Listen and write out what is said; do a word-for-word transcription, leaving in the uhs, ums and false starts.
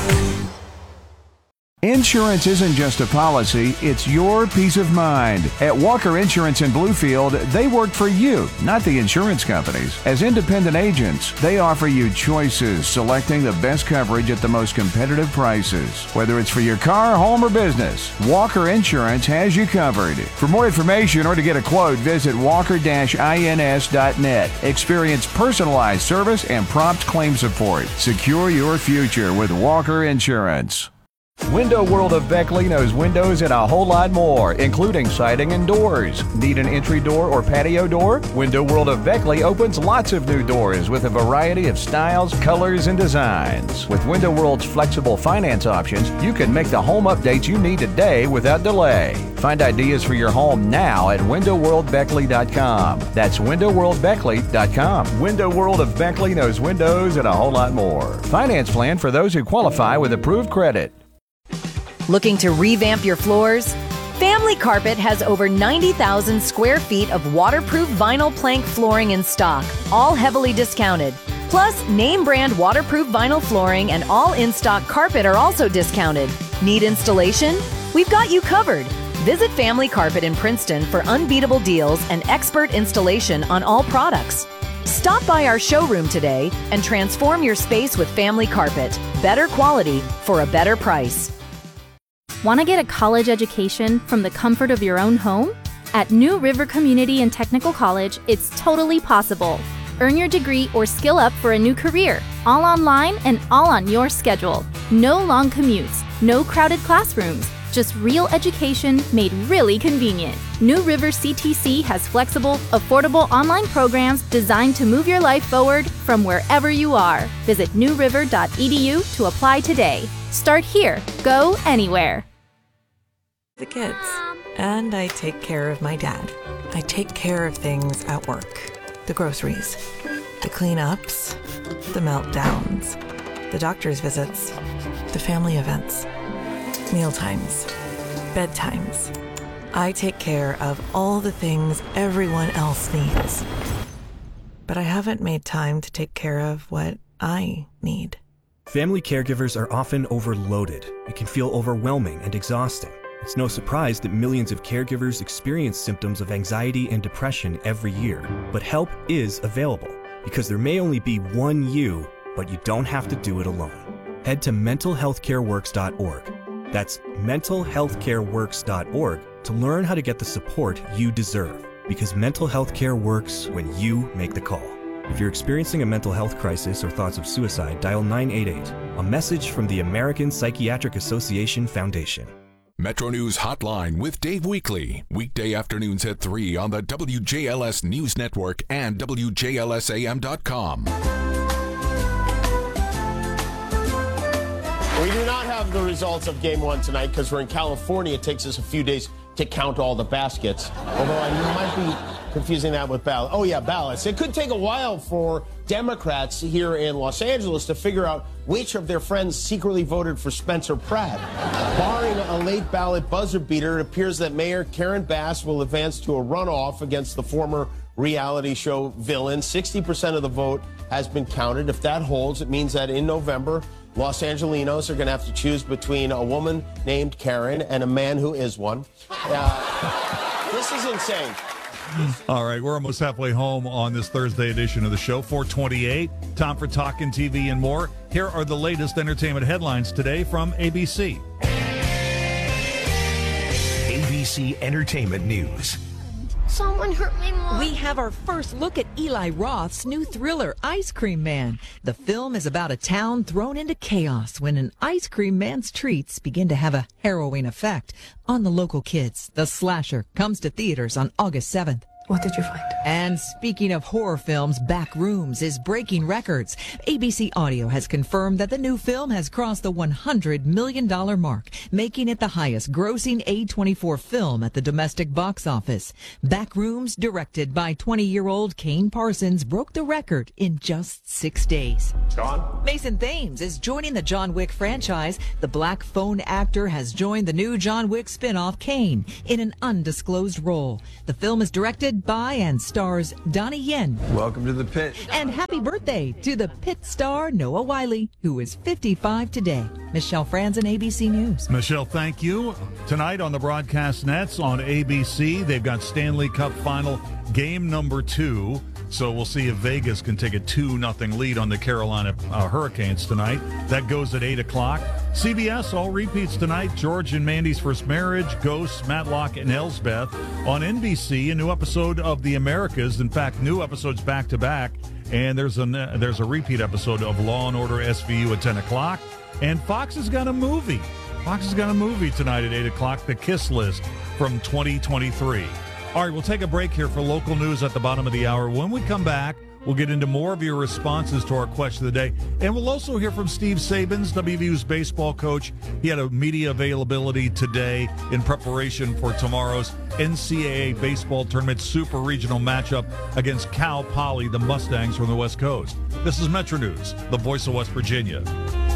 Insurance isn't just a policy, it's your peace of mind. At Walker Insurance in Bluefield, they work for you, not the insurance companies. As independent agents, they offer you choices, selecting the best coverage at the most competitive prices. Whether it's for your car, home, or business, Walker Insurance has you covered. For more information or to get a quote, visit walker dash ins dot net. Experience personalized service and prompt claim support. Secure your future with Walker Insurance. Window World of Beckley knows windows and a whole lot more, including siding and doors. Need an entry door or patio door? Window World of Beckley opens lots of new doors with a variety of styles, colors, and designs. With Window World's flexible finance options, you can make the home updates you need today without delay. Find ideas for your home now at window world beckley dot com. That's window world beckley dot com. Window World of Beckley knows windows and a whole lot more. Finance plan for those who qualify with approved credit. Looking to revamp your floors? Family Carpet has over ninety thousand square feet of waterproof vinyl plank flooring in stock, all heavily discounted. Plus, name brand waterproof vinyl flooring and all in-stock carpet are also discounted. Need installation? We've got you covered. Visit Family Carpet in Princeton for unbeatable deals and expert installation on all products. Stop by our showroom today and transform your space with Family Carpet. Better quality for a better price. Want to get a college education from the comfort of your own home? At New River Community and Technical College, it's totally possible. Earn your degree or skill up for a new career, all online and all on your schedule. No long commutes, no crowded classrooms, just real education made really convenient. New River C T C has flexible, affordable online programs designed to move your life forward from wherever you are. Visit new river dot e d u to apply today. Start here. Go anywhere. The kids. And I take care of my dad. I take care of things at work. The groceries. The cleanups. The meltdowns. The doctor's visits. The family events. Mealtimes. Bedtimes. I take care of all the things everyone else needs. But I haven't made time to take care of what I need. Family caregivers are often overloaded. It can feel overwhelming and exhausting. It's no surprise that millions of caregivers experience symptoms of anxiety and depression every year. But help is available, because there may only be one you, but you don't have to do it alone. Head to mental health care works dot org. That's mental health care works dot org to learn how to get the support you deserve, because mental health care works when you make the call. If you're experiencing a mental health crisis or thoughts of suicide, dial nine eight eight. A message from the American Psychiatric Association Foundation. Metro News Hotline with Dave Weekley. Weekday afternoons at three on the W J L S News Network and W J L S A M dot com. We do not have the results of game one tonight because we're in California. It takes us a few days to count all the baskets. Although I might be confusing that with ballots. Oh, yeah, ballots. It could take a while for Democrats here in Los Angeles to figure out which of their friends secretly voted for Spencer Pratt. Barring a late ballot buzzer beater, it appears that Mayor Karen Bass will advance to a runoff against the former reality show villain. sixty percent of the vote has been counted. If that holds, it means that in November, Los Angelinos are going to have to choose between a woman named Karen and a man who is one. Uh, this is insane. All right, we're almost halfway home on this Thursday edition of the show, four twenty-eight. Time for Talkin' T V and more. Here are the latest entertainment headlines today from A B C. A B C Entertainment News. Someone hurt my mom. We have our first look at Eli Roth's new thriller, Ice Cream Man. The film is about a town thrown into chaos when an ice cream man's treats begin to have a harrowing effect on the local kids. The slasher comes to theaters on August seventh. What did you find? And speaking of horror films, Backrooms is breaking records. A B C Audio has confirmed that the new film has crossed the one hundred million dollars mark, making it the highest grossing A twenty-four film at the domestic box office. Backrooms, directed by twenty-year-old Kane Parsons, broke the record in just six days. John? Mason Thames is joining the John Wick franchise. The Black Phone actor has joined the new John Wick spin-off, Kane, in an undisclosed role. The film is directed directed by and stars Donnie Yen. Welcome to the pit. And happy birthday to the pit star Noah Wiley, who is fifty-five today. Michelle Franzen, A B C News. Michelle, thank you. Tonight on the broadcast nets on A B C, they've got Stanley Cup Final game number two. So we'll see if Vegas can take a two nothing lead on the Carolina uh, Hurricanes tonight. That goes at eight o'clock. C B S, all repeats tonight. George and Mandy's First Marriage, Ghosts, Matlock, and Elsbeth. On N B C, a new episode of The Americas. In fact, new episodes back-to-back. And there's a, there's a repeat episode of Law and Order S V U at ten o'clock. And Fox has got a movie. Fox has got a movie tonight at eight o'clock, The Kiss List from twenty twenty-three. All right, we'll take a break here for local news at the bottom of the hour. When we come back, we'll get into more of your responses to our question of the day. And we'll also hear from Steve Sabins, W V U's baseball coach. He had a media availability today in preparation for tomorrow's N C double A baseball tournament super regional matchup against Cal Poly, the Mustangs from the West Coast. This is Metro News, the voice of West Virginia.